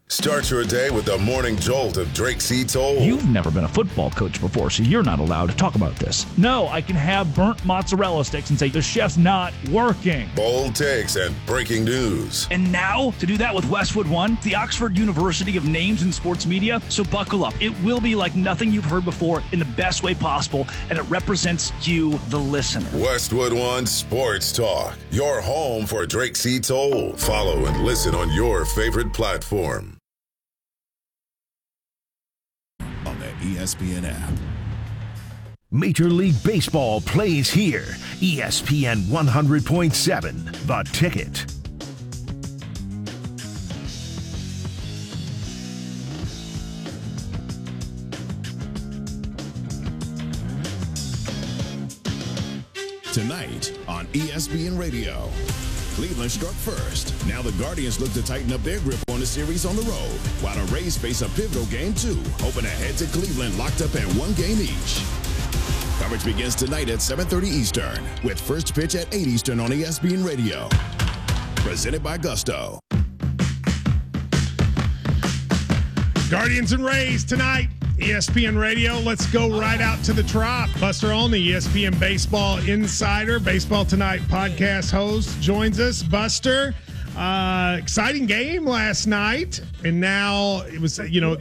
Start your day with the morning jolt of Drake C. Toll. You've never been a football coach before, so you're not allowed to talk about this. No, I can have burnt mozzarella sticks and say the chef's not working. Bold takes and breaking news. And now, to do that with Westwood One, the Oxford University of names in sports media. So buckle up. It will be like nothing you've heard before in the best way possible, and it represents you, the listener. Westwood One Sports Talk, your home for Drake C. Toll. Follow and listen on your favorite platform. On the ESPN app. Major League Baseball plays here. ESPN 100.7, The Ticket. Tonight on ESPN Radio. Cleveland struck first. Now the Guardians look to tighten up their grip on the series on the road, while the Rays face a pivotal game 2, hoping to head to Cleveland locked up at 1 game each. Coverage begins tonight at 7:30 Eastern, with first pitch at 8 Eastern on ESPN Radio. Presented by Gusto. Guardians and Rays tonight. ESPN Radio. Let's go right out to the Trop. Buster Olney, ESPN Baseball Insider, Baseball Tonight podcast host, joins us. Buster, exciting game last night, and now it was,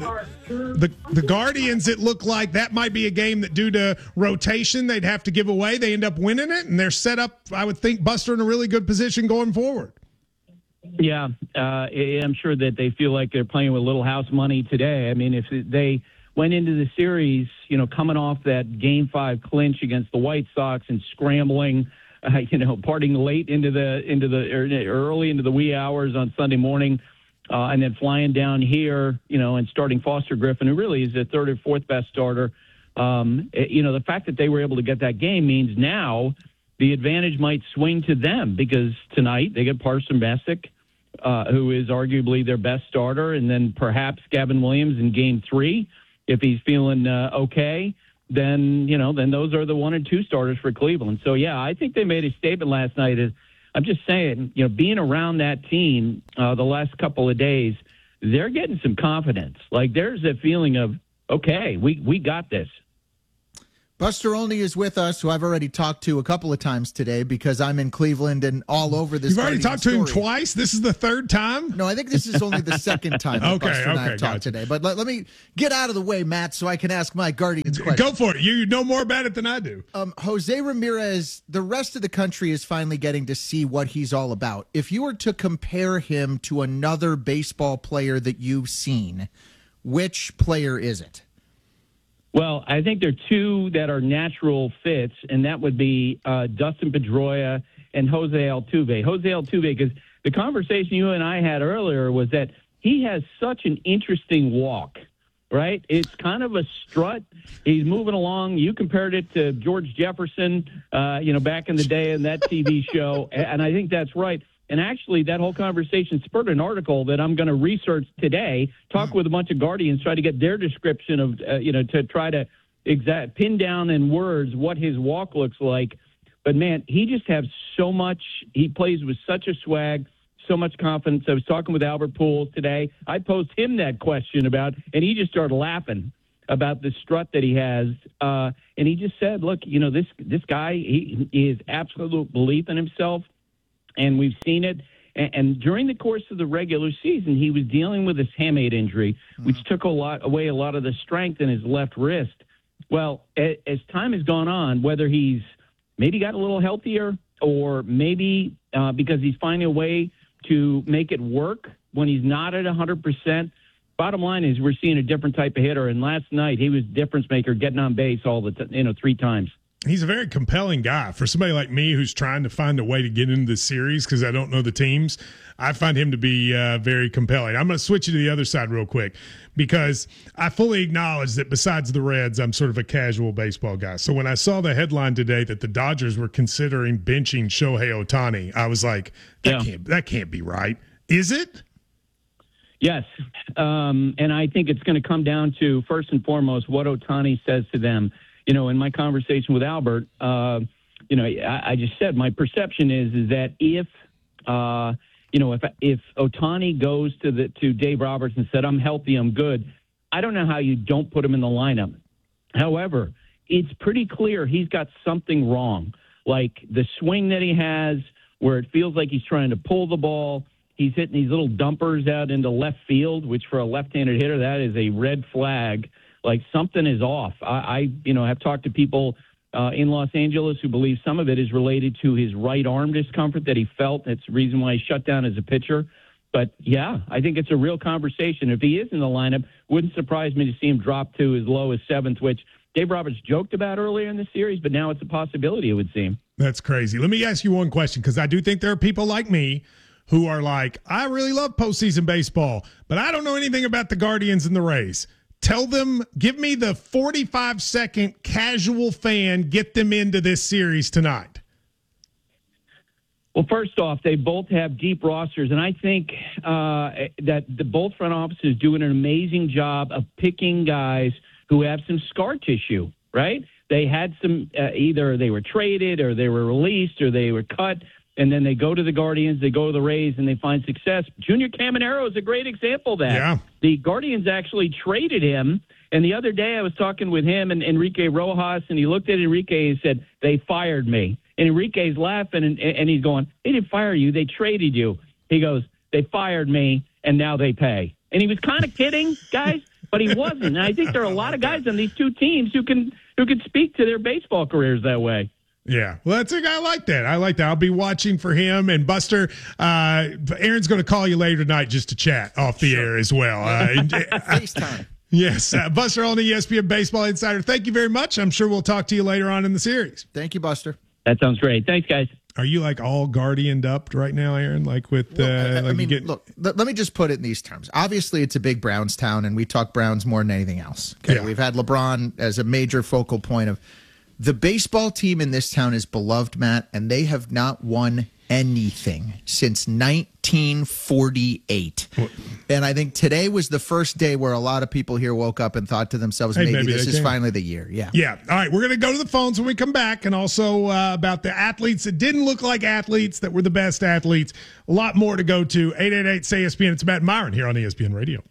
the Guardians. It looked like that might be a game that, due to rotation, they'd have to give away. They end up winning it, and they're set up, I would think, Buster, in a really good position going forward. Yeah, I'm sure that they feel like they're playing with little house money today. I mean, if they went into the series, coming off that Game 5 clinch against the White Sox and scrambling, parting late into the early into the wee hours on Sunday morning, and then flying down here, and starting Foster Griffin, who really is the third or fourth best starter. The fact that they were able to get that game means now the advantage might swing to them, because tonight they get Parson Messick, who is arguably their best starter, and then perhaps Gavin Williams in Game 3. If he's feeling okay, then those are the 1 and 2 starters for Cleveland. So, yeah, I think they made a statement last night. I'm just saying, being around that team the last couple of days, they're getting some confidence. Like, there's a feeling of, okay, we got this. Buster Olney is with us, who I've already talked to a couple of times today because I'm in Cleveland and all over this. You've already talked to him twice? This is the third time? No, I think this is only the second time that Buster and I have talked today. But let me get out of the way, Matt, so I can ask my Guardians question. Go for it. You know more about it than I do. Jose Ramirez, the rest of the country is finally getting to see what he's all about. If you were to compare him to another baseball player that you've seen, which player is it? Well, I think there are two that are natural fits, and that would be Dustin Pedroia and Jose Altuve. Jose Altuve, because the conversation you and I had earlier was that he has such an interesting walk, right? It's kind of a strut. He's moving along. You compared it to George Jefferson, back in the day in that TV show, and I think that's right. And actually, that whole conversation spurred an article that I'm going to research today, talk with a bunch of Guardians, try to get their description of, to try to pin down in words what his walk looks like. But, man, he just has so much. He plays with such a swag, so much confidence. I was talking with Albert Pujols today. I posed him that question and he just started laughing about the strut that he has. And he just said, look, this guy, he is absolute belief in himself. And we've seen it. And during the course of the regular season, he was dealing with his hamate injury, which took away a lot of the strength in his left wrist. Well, as time has gone on, whether he's maybe got a little healthier or maybe because he's finding a way to make it work when he's not at 100%, bottom line is we're seeing a different type of hitter. And last night he was difference maker, getting on base all the 3 times. He's a very compelling guy. For somebody like me who's trying to find a way to get into this series because I don't know the teams, I find him to be very compelling. I'm going to switch you to the other side real quick because I fully acknowledge that besides the Reds, I'm sort of a casual baseball guy. So when I saw the headline today that the Dodgers were considering benching Shohei Ohtani, I was like, that can't be right. Is it? Yes, and I think it's going to come down to, first and foremost, what Ohtani says to them. In my conversation with Albert, I just said my perception is that if if Ohtani goes to Dave Roberts and said, I'm healthy, I'm good, I don't know how you don't put him in the lineup. However, it's pretty clear he's got something wrong. Like the swing that he has where it feels like he's trying to pull the ball. He's hitting these little dumpers out into left field, which for a left-handed hitter, that is a red flag. Like something is off. I have talked to people in Los Angeles who believe some of it is related to his right arm discomfort that he felt. That's the reason why he shut down as a pitcher. But, yeah, I think it's a real conversation. If he is in the lineup, wouldn't surprise me to see him drop to as low as 7th, which Dave Roberts joked about earlier in the series, but now it's a possibility, it would seem. That's crazy. Let me ask you one question, because I do think there are people like me who are like, I really love postseason baseball, but I don't know anything about the Guardians and the Rays. Tell them, give me the 45-second casual fan, get them into this series tonight. Well, first off, they both have deep rosters, and I think that both front offices do an amazing job of picking guys who have some scar tissue, right? They had some, either they were traded or they were released or they were cut, and then they go to the Guardians, they go to the Rays, and they find success. Junior Caminero is a great example of that. Yeah. The Guardians actually traded him, and the other day I was talking with him and Enrique Rojas, and he looked at Enrique and said, they fired me. And Enrique's laughing, and he's going, they didn't fire you, they traded you. He goes, they fired me, and now they pay. And he was kind of kidding, guys, but he wasn't. And I think there are a lot of guys on these two teams who can speak to their baseball careers that way. Yeah, well, that's a guy like that. I like that. I'll be watching for him. And Buster, Aaron's going to call you later tonight just to chat off the air as well. FaceTime. Yes, Buster on the ESPN Baseball Insider. Thank you very much. I'm sure we'll talk to you later on in the series. Thank you, Buster. That sounds great. Thanks, guys. Are you like all Guardianed up right now, Aaron? Like with, look, let me just put it in these terms. Obviously, it's a big Browns town, and we talk Browns more than anything else. Okay, yeah. We've had LeBron as a major focal point of the baseball team in this town is beloved, Matt, and they have not won anything since 1948. And I think today was the first day where a lot of people here woke up and thought to themselves, maybe this is finally the year. Yeah. Yeah. All right. We're going to go to the phones when we come back, and also about the athletes that didn't look like athletes that were the best athletes. A lot more to go to. 888-SAY-ESPN. It's Matt and Myron here on ESPN Radio.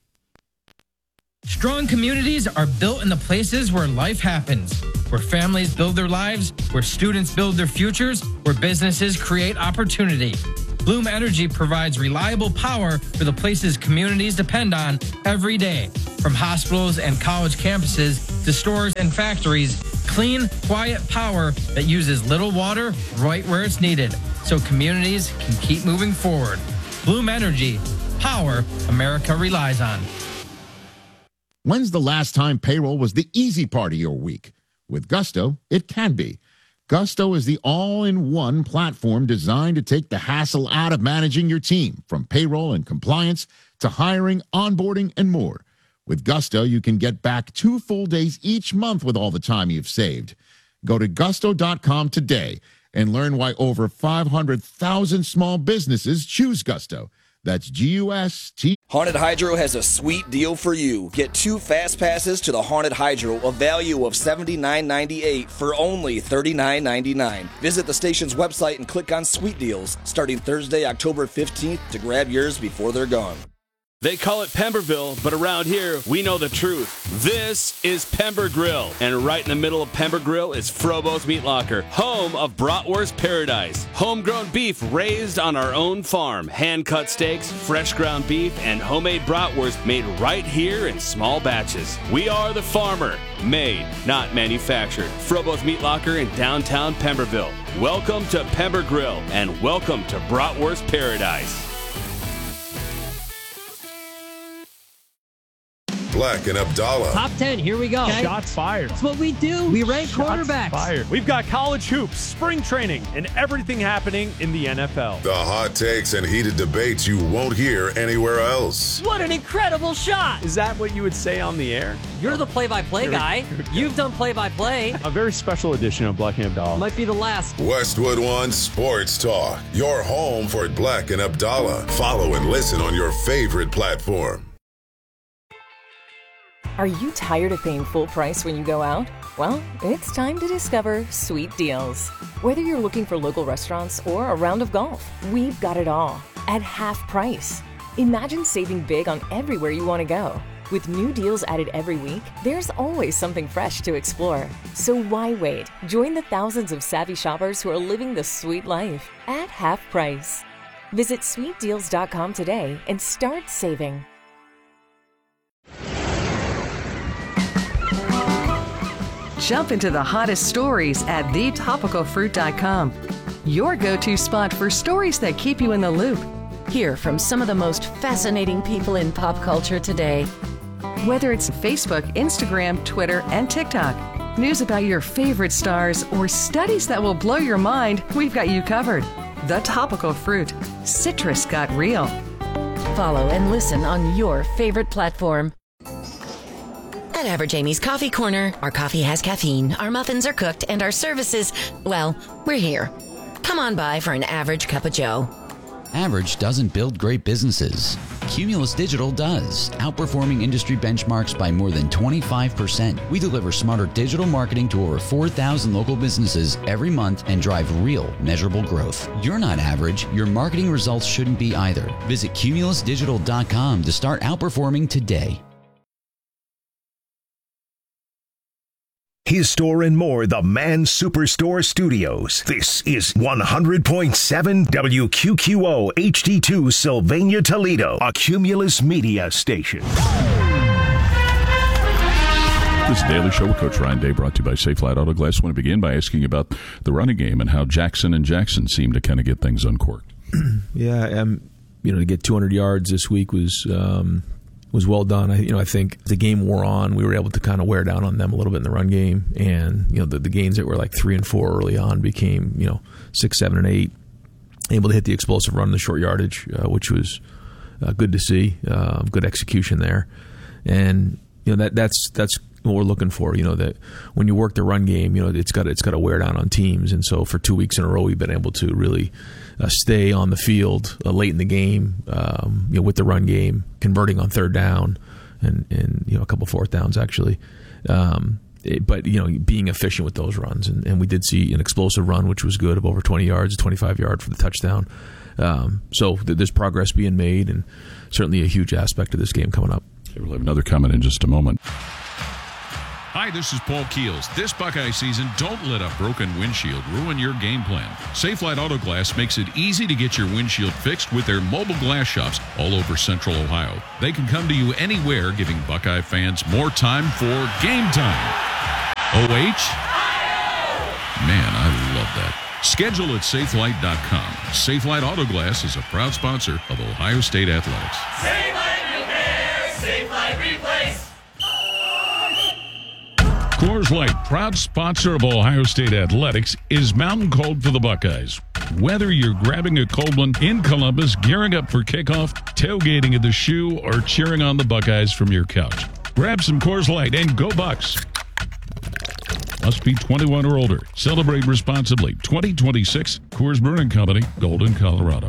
Strong communities are built in the places where life happens, where families build their lives, where students build their futures, where businesses create opportunity. Bloom Energy provides reliable power for the places communities depend on every day. From hospitals and college campuses to stores and factories, clean, quiet power that uses little water right where it's needed, so communities can keep moving forward. Bloom Energy, power America relies on. When's the last time payroll was the easy part of your week? With Gusto, it can be. Gusto is the all-in-one platform designed to take the hassle out of managing your team, from payroll and compliance to hiring, onboarding, and more. With Gusto, you can get back 2 full days each month with all the time you've saved. Go to gusto.com today and learn why over 500,000 small businesses choose Gusto. That's G-U-S-T. Haunted Hydro has a sweet deal for you. Get 2 fast passes to the Haunted Hydro, a value of $79.98 for only $39.99. Visit the station's website and click on Sweet Deals starting Thursday, October 15th to grab yours before they're gone. They call it Pemberville, but around here, we know the truth. This is Pember Grill, and right in the middle of Pember Grill is Frobo's Meat Locker, home of Bratwurst Paradise. Homegrown beef raised on our own farm, hand-cut steaks, fresh ground beef, and homemade bratwurst made right here in small batches. We are the farmer, made, not manufactured. Frobo's Meat Locker in downtown Pemberville. Welcome to Pember Grill, and welcome to Bratwurst Paradise. Black and Abdallah. Top 10, here we go. Okay. Shots fired. That's what we do. We rank quarterbacks. Fired. We've got college hoops, spring training, and everything happening in the NFL. The hot takes and heated debates you won't hear anywhere else. What an incredible shot. Is that what you would say on the air? You're the play-by-play guy. You've done play-by-play. A very special edition of Black and Abdallah. Might be the last. Westwood One Sports Talk. Your home for Black and Abdallah. Follow and listen on your favorite platform. Are you tired of paying full price when you go out? Well, it's time to discover Sweet Deals. Whether you're looking for local restaurants or a round of golf, we've got it all. at half price. Imagine saving big on everywhere you want to go. With new deals added every week, there's always something fresh to explore. So why wait? Join the thousands of savvy shoppers who are living the sweet life at half price. Visit sweetdeals.com today and start saving. Jump into the hottest stories at thetopicalfruit.com. Your go-to spot for stories that keep you in the loop. Hear from some of the most fascinating people in pop culture today. Whether it's Facebook, Instagram, Twitter, and TikTok, news about your favorite stars, or studies that will blow your mind, we've got you covered. The Topical Fruit. Citrus got real. Follow and listen on your favorite platform. At Average Amy's Coffee Corner, our coffee has caffeine, our muffins are cooked, and our services, well, we're here. Come on by for an average cup of joe. Average doesn't build great businesses. Cumulus Digital does, outperforming industry benchmarks by more than 25%. We deliver smarter digital marketing to over 4,000 local businesses every month and drive real, measurable growth. You're not average. Your marketing results shouldn't be either. Visit cumulusdigital.com to start outperforming today. His Store and More, the Man Superstore Studios. This is 100.7 WQQO HD2 Sylvania, Toledo, a Cumulus Media station. This Daily Show with Coach Ryan Day, brought to you by Safelite Auto Glass. I want to begin by asking about the running game and how Jackson and Jackson seem to kind of get things uncorked. Yeah, to get 200 yards this week was well done. I think the game wore on. We were able to kind of wear down on them a little bit in the run game, and the gains that were like 3 and 4 early on became 6, 7, and 8. Able to hit the explosive run in the short yardage, which was good to see. Good execution there, and that's what we're looking for. That when you work the run game, it's got to wear down on teams, and so for 2 weeks in a row, we've been able to really stay on the field late in the game, with the run game, converting on third down and a couple fourth downs actually. But being efficient with those runs, and we did see an explosive run, which was good, of over 20 yards, 25 yard for the touchdown. So there's progress being made, and certainly a huge aspect of this game coming up. Okay, we'll have another comment in just a moment. Hi, this is Paul Keels. This Buckeye season, don't let a broken windshield ruin your game plan. Safelite Auto Glass makes it easy to get your windshield fixed with their mobile glass shops all over Central Ohio. They can come to you anywhere, giving Buckeye fans more time for game time. OH? Man, I love that. Schedule at safelite.com. Safelite Auto Glass is a proud sponsor of Ohio State Athletics. Safelite Repair, Safelite Replace. Coors Light, proud sponsor of Ohio State Athletics, is mountain cold for the Buckeyes. Whether you're grabbing a cold one in Columbus, gearing up for kickoff, tailgating at the Shoe, or cheering on the Buckeyes from your couch, grab some Coors Light and go Bucks. Must be 21 or older. Celebrate responsibly. 2026 Coors Brewing Company, Golden, Colorado.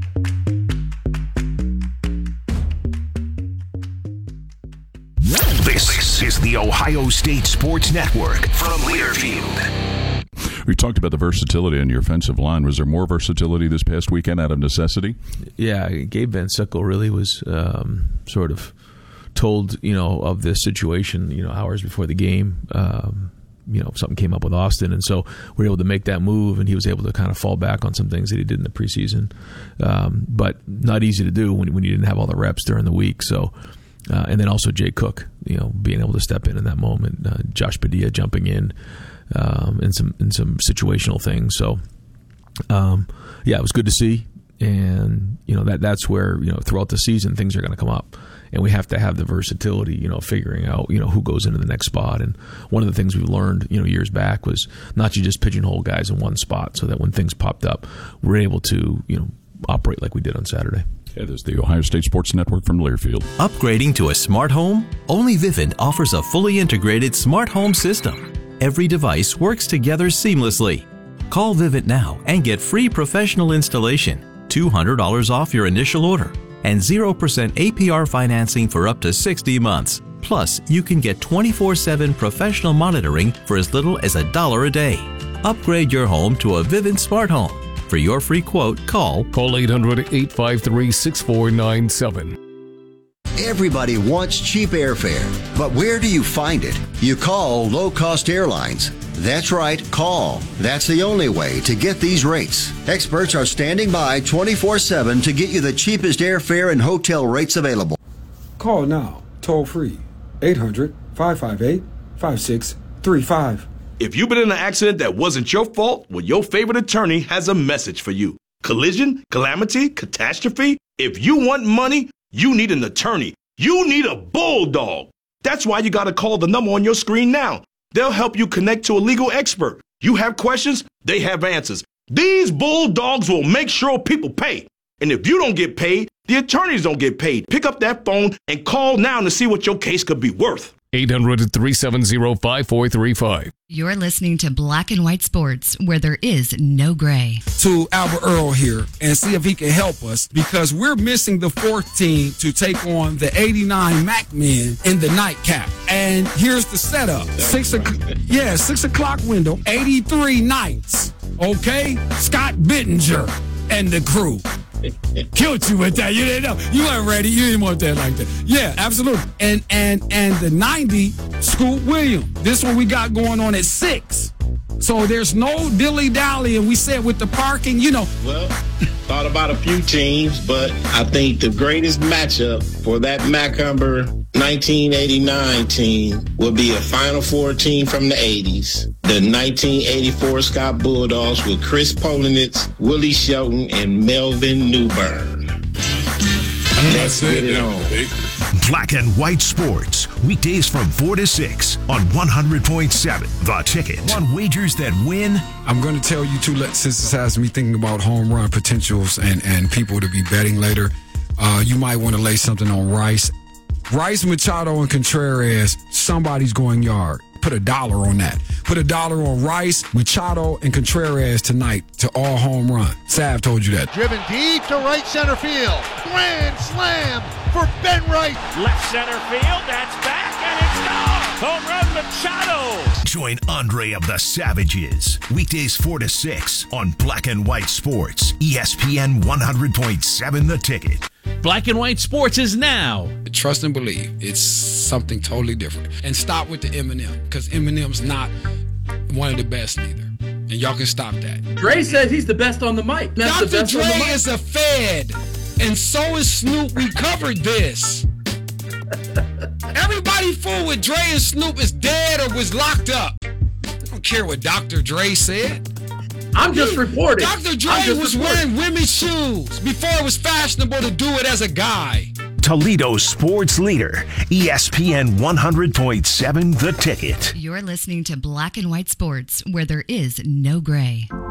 This is the Ohio State Sports Network from Learfield. We talked about the versatility on your offensive line. Was there more versatility this past weekend out of necessity? Yeah, Gabe Van Sickle really was sort of told, of this situation, hours before the game. Something came up with Austin, and so we were able to make that move, and he was able to kind of fall back on some things that he did in the preseason. But not easy to do when you didn't have all the reps during the week. So, and then also Jay Cook, being able to step in that moment, Josh Padilla jumping in, and some situational things. So, it was good to see, and that's where throughout the season things are going to come up. And we have to have the versatility, figuring out, who goes into the next spot. And one of the things we learned, years back was not to just pigeonhole guys in one spot, so that when things popped up, we're able to, operate like we did on Saturday. Yeah, there's the Ohio State Sports Network from Learfield. Upgrading to a smart home? Only Vivint offers a fully integrated smart home system. Every device works together seamlessly. Call Vivint now and get free professional installation, $200 off your initial order, and 0% APR financing for up to 60 months. Plus, you can get 24/7 professional monitoring for as little as $1 a day. Upgrade your home to a Vivint Smart Home. For your free quote, call 800-853-6497. Everybody wants cheap airfare, but where do you find it? You call Low Cost Airlines. That's right, call. That's the only way to get these rates. Experts are standing by 24/7 to get you the cheapest airfare and hotel rates available. Call now, toll free, 800-558-5635. If you've been in an accident that wasn't your fault, well, your favorite attorney has a message for you. Collision, calamity, catastrophe. If you want money, you need an attorney. You need a bulldog. That's why you got to call the number on your screen now. They'll help you connect to a legal expert. You have questions, they have answers. These bulldogs will make sure people pay. And if you don't get paid, the attorneys don't get paid. Pick up that phone and call now to see what your case could be worth. 800-370-5435. You're listening to Black and White Sports, where there is no gray. To Albert Earl here and see if he can help us, because we're missing the fourth team to take on the 89 Mac men in the nightcap. And here's the setup. 6 o'clock window, 83 Knights. Okay? Scott Bittinger and the crew. Killed you with that. You didn't know. You weren't ready. You didn't want that like that. Yeah, absolutely. And the 90, Scoot Williams. This one we got going on at 6. So there's no dilly-dally, and we said with the parking, Well, thought about a few teams, but I think the greatest matchup for that Macumber 1989 team would be a Final Four team from the 80s. The 1984 Scott Bulldogs with Chris Polinitz, Willie Shelton, and Melvin Newbern. Let's get it on. Black and White Sports, weekdays from 4 to 6 on 100.7 The Ticket. On wagers that win, I'm going to tell you too, since this has me thinking about home run potentials and people to be betting later, you might want to lay something on Rice. Rice, Machado, and Contreras, somebody's going yard. Put $1 on that. Put $1 on Rice, Machado, and Contreras tonight to all home run. Sav told you that. Driven deep to right center field. Grand slam for Ben Wright. Left center field, that's back, and it's gone. Home run, Machado. Join Andre of the Savages, weekdays 4 to 6 on Black and White Sports, ESPN 100.7 The Ticket. Black and White Sports is now. Trust and believe. It's something totally different. And stop with the Eminem, because Eminem's not one of the best either. And y'all can stop that. Dre says he's the best on the mic. That's Dr. Dre is a Fed, and so is Snoop. We covered this. Everybody fool with Dre and Snoop is dead or was locked up. I don't care what Dr. Dre said. I'm just reporting. Dr. Dre was wearing women's shoes before it was fashionable to do it as a guy. Toledo's sports leader, ESPN 100.7 The Ticket. You're listening to Black and White Sports, where there is no gray.